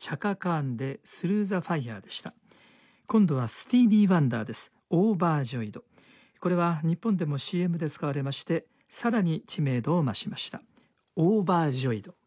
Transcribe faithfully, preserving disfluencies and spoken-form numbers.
チャカ・カーンでスルー・ザ・ファイヤーでした。今度はスティービー・ワンダーです。オーバージョイド。これは日本でも シーエム で使われまして、さらに知名度を増しました。オーバージョイド。